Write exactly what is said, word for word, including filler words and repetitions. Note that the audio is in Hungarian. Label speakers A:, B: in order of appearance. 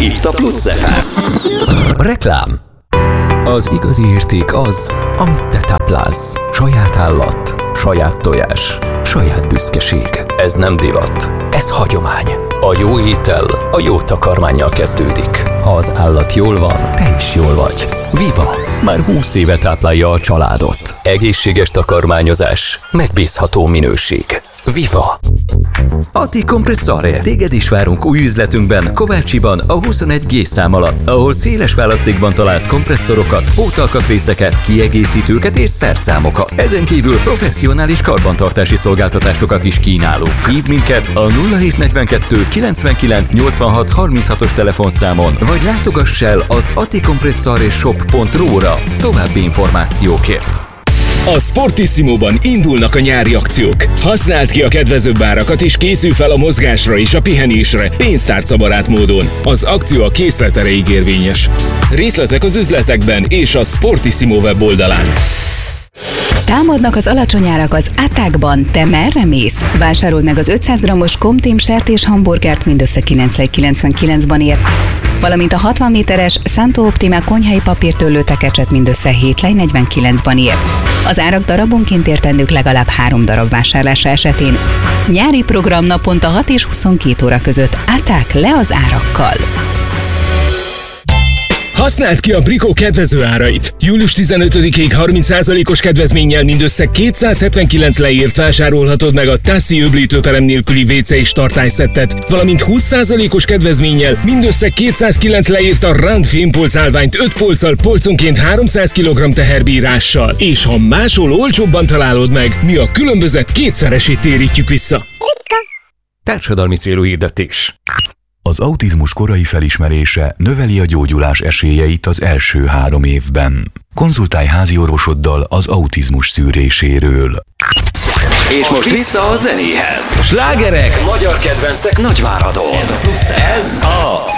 A: Itt a Plusz ef em.
B: Reklám. Az igazi érték az, amit te táplálsz. Saját állat, saját tojás, saját büszkeség. Ez nem divat, ez hagyomány. A jó étel a jó takarmánnyal kezdődik. Ha az állat jól van, te is jól vagy. Viva! Már húsz éve táplálja a családot. Egészséges takarmányozás, megbízható minőség. Viva! Ati Compressore. Téged is várunk új üzletünkben, Kovácsiban, a huszonegy G szám alatt, ahol széles választékban találsz kompresszorokat, pótalkatrészeket, kiegészítőket és szerszámokat. Ezen kívül professzionális karbantartási szolgáltatásokat is kínálunk. Hívd minket a nulla hét negyvenkettő kilencvenkilenc nyolcvanhat harminchatos telefonszámon, vagy látogass el az atikompressoreshop pont ru-ra további információkért.
C: A Sportissimóban indulnak a nyári akciók. Használd ki a kedvezőbb árakat és készülj fel a mozgásra és a pihenésre pénztárcabarát módon. Az akció a készlet erejéig érvényes. Részletek az üzletekben és a Sportissimo weboldalán.
D: Támadnak az alacsony árak az Attackban. Te merre mész? Vásárold meg az ötszáz grammos Comteam sertés hamburgert mindössze kilenc kilencvenkilencben ért, valamint a hatvan méteres Santo Optima konyhai papírtőlő tekecset mindössze hét negyvenkilencben ért. Az árak darabonként értendők legalább három darab vásárlása esetén. Nyári program naponta hat és huszonkét óra között. Attack, le az árakkal!
C: Használd ki a Brico kedvező árait! július tizenötödikéig harminc százalékos kedvezménnyel mindössze kétszázhetvenkilenc leírt vásárolhatod meg a Tassi öblítőperem nélküli vé cé és tartályszettet, valamint húsz százalékos kedvezménnyel mindössze kétszázkilenc leírt a Rand fémpolc állványt öt polccal polconként háromszáz kilogramm teherbírással. És ha máshol olcsóbban találod meg, mi a különbözet kétszeresét térítjük vissza.
B: Társadalmi célú hirdetés.
E: Az autizmus korai felismerése növeli a gyógyulás esélyeit az első három évben. Konzultálj háziorvosoddal az autizmus szűréséről.
A: És most vissza a zenéhez. Slágerek, magyar kedvencek Nagyváradon. Ez a